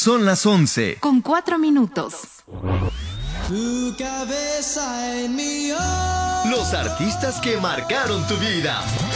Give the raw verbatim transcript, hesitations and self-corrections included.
Son las once. Con cuatro minutos. Tu cabeza en mi hombro. Los artistas que marcaron tu vida.